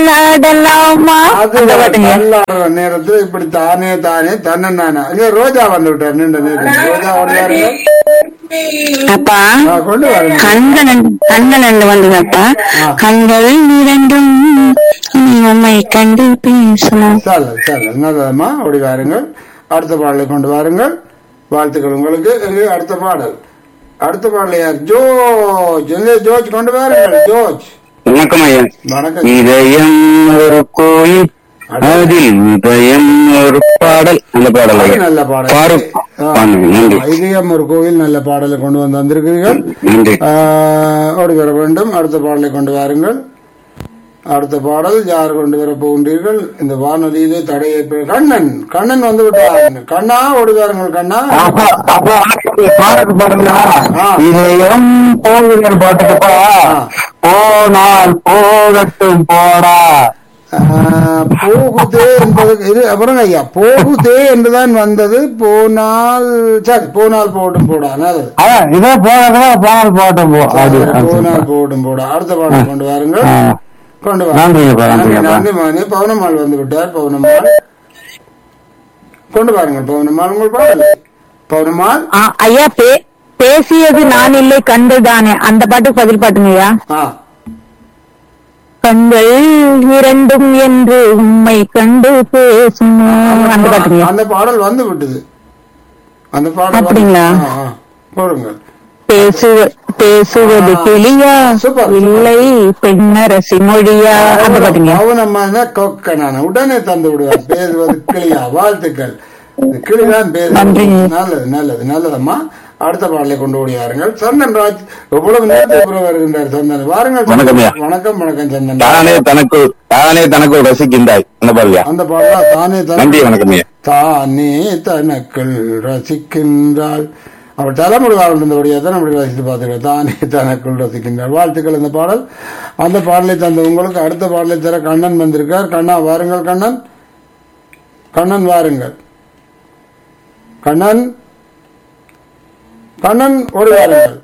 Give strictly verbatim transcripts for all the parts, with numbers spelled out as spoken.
தள்ளாடலாமா அது தள்ளாடுற நேரத்துல இப்படி தானே தானே தன்னை நானே இங்க ரோஜா வந்து விட்டார் நீண்ட நேரம் ரோஜா வருவாருங்க அப்பா கொண்டு வாருங்க கண்கள் கண்கள் ரெண்டு வந்ததப்பா கண்கள் இரண்டும் உண்மை கண்டு பேசலாம். சரி சரி நல்லதம்மா அப்படி வாருங்கள் அடுத்த பாடலை கொண்டு வாருங்கள் வாழ்த்துக்கள் உங்களுக்கு இங்கே அடுத்த பாடல் அடுத்த பாடல் யார் ஜோர்ஜ் எங்கே ஜோர்ஜ் கொண்டு வாருங்கள் ஜோர்ஜ் வணக்கம் ஐயா. வணக்கம் இதயம் ஒரு கோயில் அதில் இதயம் ஒரு பாடல் அந்த பாடல் ஐயா. நல்ல பாடல் ஃபாரூக் பாருங்க. நன்றி இதயம் ஒரு கோவில் நல்ல பாடலை கொண்டு வந்து வந்திருக்கிறீர்கள் நன்றி. ஓடி வர வேண்டும் அடுத்த பாடலை கொண்டு வாருங்கள் அடுத்த பாடல் யார் கொண்டு வர போகின்றீர்கள் இந்த வானொலியிலே தடையை பெ- கண்ணன் கண்ணன் வந்து விட்டார் கண்ணா ஓடி வாருங்கள் கண்ணா அப்பா, அப்பா, பாடல் பாடுங்களா? ஆ. இதயம் போகுங்கள் பாட்டுக்குப்பா போனால் போகட்டும் போடா. ஆஹ், போகுதே என்பது இது அப்புறம் ஐயா போகுதே என்றுதான் வந்தது போனால் சரி போனால் போட்டும் போடா நல்லது அதான் இதே போகிறதா போனால் போகட்டும் போ அது போனால் போட்டும் போடா அடுத்த பாடல் கொண்டு வாருங்கள் ஆ. கொண்டு நன்றிங்கப்பா, வாருங்கள் நன்றிங்கப்பா. நன்றி மகனே பவுனம்மாள் வந்து விட்டார் பவுனம்மாள் கொண்டு வாருங்கள் பவுனம்மாள் உங்கள் பாடல் பவுனம்மாள் ஆ, ஐயா பே- பேசியது நான் இல்லை கண்டுதானே அந்த பாட்டுக்கு பதில் பாட்டுங்கய்யா. ஆ கண்கள் இரண்டும் என்று உண்மை கண்டு பேசும் அந்த பாட்டுங்கய்யா. அந்த பாடல் வந்து விட்டது அந்த பாடல் வந்து- அப்படிங்களா? ஆ, ஆ. போடுங்கள் பேசுவ பேசுவது கிளியா சூப்பர். இல்லை பெண்ணரசி மொழியா அந்த பாட்டுங்கய்யா. பவுனம்மா கொக்க நான் உடனே தந்து விடுவார் பேசுவது கிளியா வாழ்த்துக்கள் இந்த கிளிதான் பேசு நன்றி. நல்லது நல்லது நல்லதம்மா அடுத்த பாடலை கொண்டு ஓடியாருங்கள் சந்தன் ராஜ் எவ்வளவு நேரத்துக்கு பிறகு வருகின்றார் சந்தன் வாருங்கள் வணக்கம் ஐயா. வணக்கம் வணக்கம் சந்தன் தானே தனக்கு தானே தனக்கு ரசிக்கின்றாய் அந்த பாடலையா. அந்த பாடலா தானே நன்றி தனக்கு வணக்கம் ஐயா. தானே தனக்குள் ரசிக்கின்றாள் அவர் தலைமுறை வாழ்ந்தபடியா தான் அப்படி ரசித்து பார்த்துக்கிறார் தானே தனக்குள் ரசிக்கின்றார் வாழ்த்துக்கள் இந்த பாடல் அந்த பாடலை தந்த உங்களுக்கு அடுத்த பாடலை தர கண்ணன் வந்திருக்கார் கண்ணா வாருங்கள் கண்ணன் கண்ணன் வாருங்கள் கண்ணன் கண்ணன் ஓடி வாருங்கள்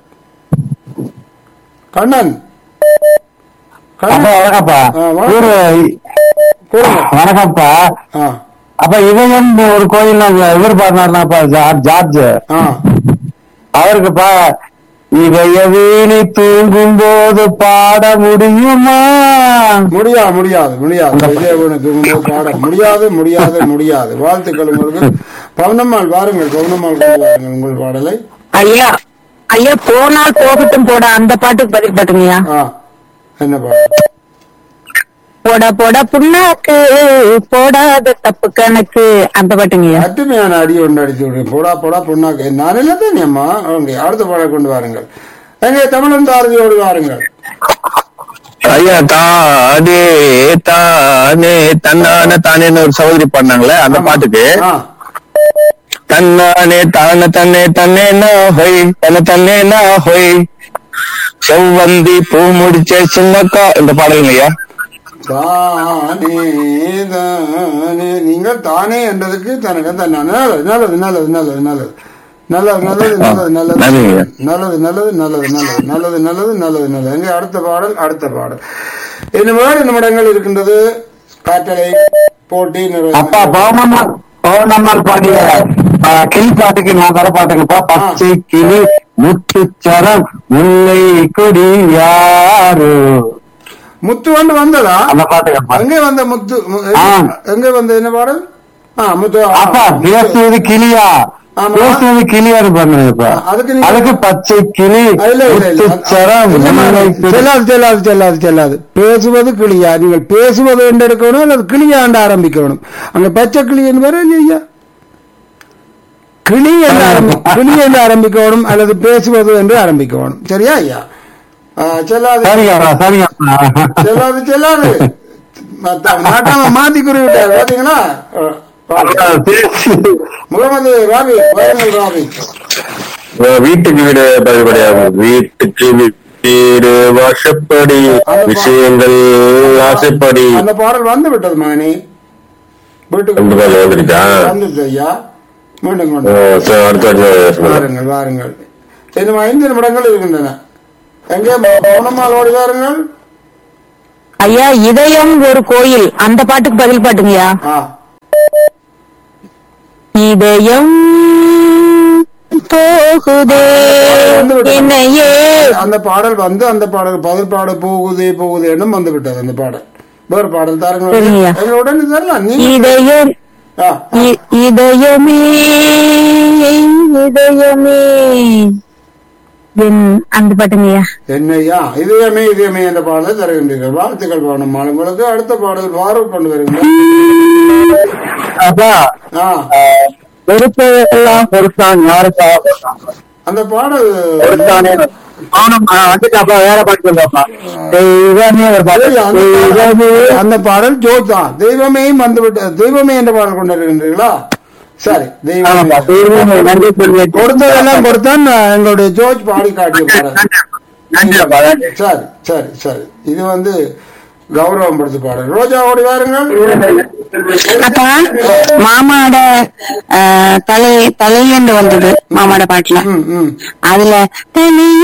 கண்ணன் அப்பா கண்ணன் வணக்கம்ப்பா. ஆ, வணக்கம். இவரு- கூறுங்க வணக்கம்ப்பா. ஆ அப்ப இவன் ஒரு கோயில் இவர் பாடினார்னாப்பா ஜா- ஜார்ஜ் ஆ அவருக்குப்பா இவைய வீணி தூங்கும் போது பாட முடியுமா? முடியாது முடியாது முடியாது விஜயவனுக்கு உங்கள் பாட முடியாது முடியாது முடியாது வாழ்த்துக்கள் உங்களுக்கு பவுனம்மாள் வாருங்கள் பவுனம்மாள் கொண்டு வாருங்கள் உங்கள் பாடலை ஐயா ஐயா போனால் போகட்டும் போட அந்த பாட்டுக்கு பதில் பாட்டுங்கய்யா. ஆ என்ன பாடல் போட போட புண்ணாக்கு போடாத தப்பு கணக்கு அந்த பாட்டுங்கய்யா. அட்டுமையான அடி ஒன்று அடித்து விடுறேன் போடா போடா பொண்ணாக்கு நான் இல்லதானே அம்மா அவங்க அடுத்த பாடல் கொண்டு வாருங்கள் எங்க தமிழன் தாரதியோடு வாருங்கள் ஐயா தானே தானே தன்னான தானேன்னு ஒரு சகோதரி பாடினாங்களே அந்த பாட்டுக்கு ஆ தன்னானே தான தன்னே தன்னே நா ஹொய் தன்ன தன்னே நா ஹொய் செவ்வந்தி பூ முடிச்ச சின்னக்கா இந்த பாடலுங்க ஐயா. தானே தானே நீங்கள் தானே என்றதுக்கு தனக்கு தன்னான நல்லது நல்லது நல்லது நல்லது நல்லது நல்லது நல்லது நல்லது நல்லது நன்றிங்க. நல்லது நல்லது நல்லது நல்லது நல்லது நல்லது நல்லது நல்லது எங்க அடுத்த பாடல் அடுத்த பாடல் இன்னும் வேறு நிமிடங்கள் இருக்கின்றது காற்றலை போட்டி நிறைவு. அப்பா பௌர்ணம்மாள் பௌர்ணம்மாள் பாடிய ஆ, கிளி பாட்டுக்கு நான் தர பாட்டுங்கப்பா பச்சை கிளி முத்துச்சரம் முல்லை கொடி யாரு முத்து வந்து வந்ததா அந்த பாட்டுங்கப்பா. எங்க வந்த முத்து மு- ஆ. எங்க வந்த என்ன பாடல் ஆ முத்து ஆ. அப்பா பேசுவது கிளியா ஆமா. பேசுவது கிளியாரு பண்ணுங்கப்பா. அதுக்கு நீங்க- அதுக்கு பச்சை கிளி இல்ல, இல்ல, இல்ல. முத்துச்சரம் இல்லம்மா, முல்லை கொடி. செல்லாது செல்லாது செல்லாது செல்லாது பேசுவது கிளியா நீங்கள் பேசுவது என்று எடுக்கணும் அல்லது கிளியாண்டு ஆரம்பிக்கணும் அங்க பச்சை கிளி என்பது ஐயா கிளி என்று ஆரம்பி கிளி என்று ஆரம்பிக்கணும் அல்லது பேசுவது என்று ஆரம்பிக்கணும் சரியா ஐயா ஆ, செல்லாது சரிங்கப்பா சரிங்கப்பா. செல்லாது செல்லாது மத்த- நாட்டாம மாத்தி குறிவிட்டார் பாத்தீங்களா அப்பா, பேசு. முகமது ராபி வாருங்கள் ராபி வீட்டுக்கு வீடு பகுதியாகும் வீட்டுக்கு வீடு வாசப்படி விஷயங்கள் ஆசைப்படி அந்த பாடல் வந்து விட்டது மகனே வீட்டுக்கு அந்த பாடல் வந்துருச்சா? வந்துச்சு ஐயா மீண்டும் ஓ, கொண்டு சரி, அடுத்த அடுத்த வாருங்கள் வாருங்கள் இன்னும் ஐந்து நிமிடங்கள் இருக்கின்றன எங்கே பவுனம்மாள் ஓடி வாருங்கள் ஐயா இதயம் ஒரு கோயில் அந்த பாட்டுக்கு பதில் பாட்டுங்கய்யா. ஆ இதயம் போகுதே என்னையே. அந்த பாடல் வந்து அந்த பாடல் பதில் பாட போகுதே போகுதே என்னும் வந்து விட்டது அந்த பாடல். வேறு பாடல் தாருங்க சரிங்கய்யா. உடனே தரலாம் நீ. இதயம் ஆ, இ- இதயமே இதயமே என் அந்த பாட்டுங்கய்யா. என்னையா இதயமே இதயமே என்ற பாடலை தருகின்றீர்கள். வாழ்த்துக்கள் பாடம் உங்களுக்கு. அடுத்த பாடல் பாரூக் கொண்டு வருகின்றனர். அப்பா ஆ, பொறுப்பெல்லாம் பொறுத்தான் யாருக்கா அந்த பாடல் பொறுத்தானே ஆனம் வந்துட்டாப்பா. வேற பாட்டு சொல்றாப்பா. தெய்வமே ஒரு பாட்டு. இல்ல, அந்த தெய்வமே பாடல்- அந்த பாடல் ஜோத் தான். தெய்வமேயும் வந்து விட்ட தெய்வமே என்ற பாடல் கொண்டு வருகின்றீர்களா? சரி, ஆமாப்பா. தெய்வமே தெய்வமே நன்றி சொல்லி கொடுத்ததெல்லாம் கொடுத்தான். எங்களுடைய ஜோர்ஜ் பாடி காட்டிய பாடல். நன்றிப்பா நன்றி. சரி சரி சரி, இது வந்து கௌரவம் படுத்து பாடல். ரோஜா ஓடி வாருங்கள். அப்பா மாமாட அஹ், தலை தலையண்டு வந்தது மாமாட பாட்டுல. ம் ம் அதுல தனி